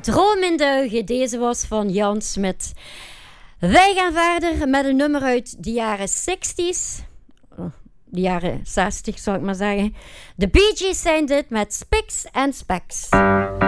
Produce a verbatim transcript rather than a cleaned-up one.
Droom in duigen, deze was van Jan Smit. Wij gaan verder met een nummer uit de jaren zestig. De jaren zestig zou ik maar zeggen. De Bee Gees zijn dit met Spics and Specs.